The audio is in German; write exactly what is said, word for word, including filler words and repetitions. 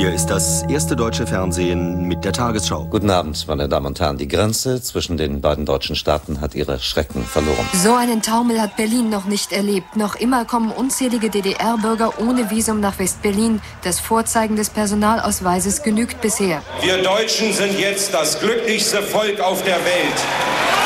Hier ist das erste deutsche Fernsehen mit der Tagesschau. Guten Abend, meine Damen und Herren. Die Grenze zwischen den beiden deutschen Staaten hat ihre Schrecken verloren. So einen Taumel hat Berlin noch nicht erlebt. Noch immer kommen unzählige D D R-Bürger ohne Visum nach West-Berlin. Das Vorzeigen des Personalausweises genügt bisher. Wir Deutschen sind jetzt das glücklichste Volk auf der Welt.